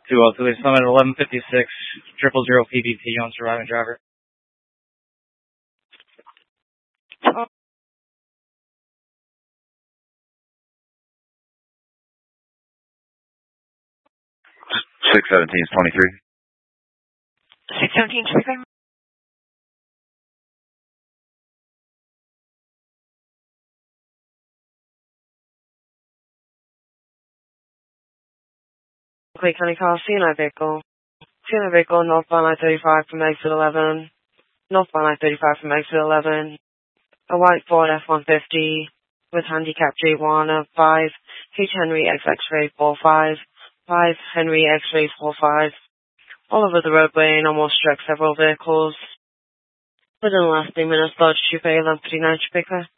202 Summit 1156 000 PBP on surviving driver. Oh. 617 is 23. 617, 23. Clay County Car, CNI vehicle. CNI vehicle, northbound I-35 from exit 11. Northbound I-35 from exit 11. A white Ford F-150 with handicap J1 of 5, H Henry X X-ray 45, 5 Henry X-ray 45. All over the roadway and almost struck several vehicles. Within the last 3 minutes, Dodge Coupe 1159 Topeka.